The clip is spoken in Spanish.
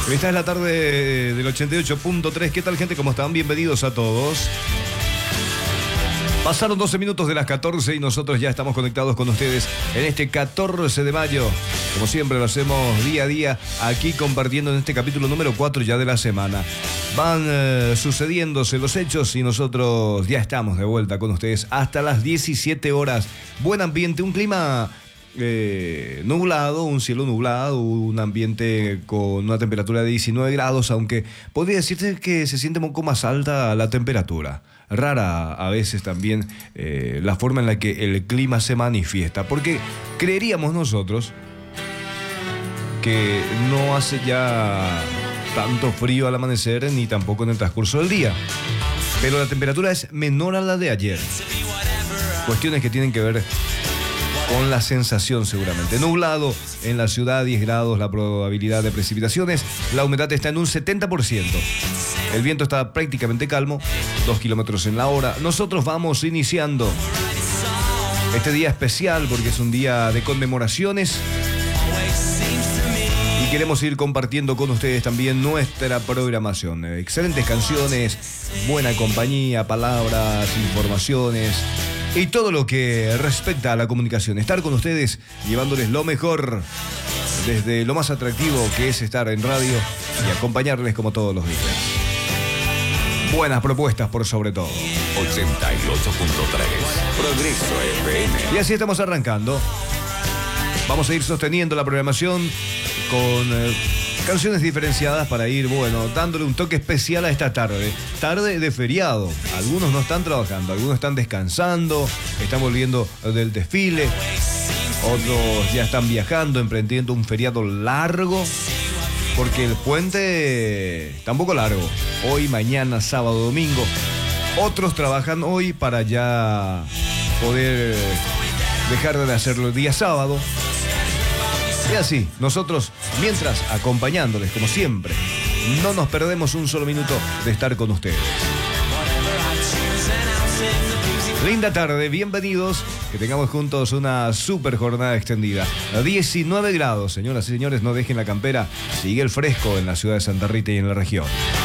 Esta es la tarde del 88.3. ¿Qué tal, gente? ¿Cómo están? Bienvenidos a todos. Pasaron 12 minutos de las 14 y nosotros ya estamos conectados con ustedes en este 14 de mayo. Como siempre lo hacemos día a día aquí compartiendo en este capítulo número 4 ya de la semana. Van sucediéndose los hechos y nosotros ya estamos de vuelta con ustedes hasta las 17 horas. Buen ambiente, un clima nublado, un cielo nublado, un ambiente con una temperatura de 19 grados, aunque podría decirse que se siente un poco más alta la temperatura. Rara a veces también la forma en la que el clima se manifiesta, porque creeríamos nosotros que no hace ya tanto frío al amanecer ni tampoco en el transcurso del día, pero la temperatura es menor a la de ayer. Cuestiones que tienen que ver con la sensación seguramente. Nublado en la ciudad, 10 grados, la probabilidad de precipitaciones, la humedad está en un 70%. El viento está prácticamente calmo, 2 kilómetros en la hora. Nosotros vamos iniciando este día especial porque es un día de conmemoraciones y queremos ir compartiendo con ustedes también nuestra programación. Excelentes canciones, buena compañía, palabras, informaciones y todo lo que respecta a la comunicación. Estar con ustedes llevándoles lo mejor desde lo más atractivo que es estar en radio y acompañarles como todos los días. Buenas propuestas por sobre todo. 88.3 Progreso FM. Y así estamos arrancando. Vamos a ir sosteniendo la programación con canciones diferenciadas para ir, dándole un toque especial a esta tarde. Tarde de feriado. Algunos no están trabajando, algunos están descansando, están volviendo del desfile. Otros ya están viajando, emprendiendo un feriado largo. Porque el puente está un poco largo. Hoy, mañana, sábado, domingo. Otros trabajan hoy para ya poder dejar de hacerlo el día sábado. Y así, nosotros, mientras acompañándoles, como siempre, no nos perdemos un solo minuto de estar con ustedes. Linda tarde, bienvenidos, que tengamos juntos una super jornada extendida. 19 grados, señoras y señores, no dejen la campera, sigue el fresco en la ciudad de Santa Rita y en la región.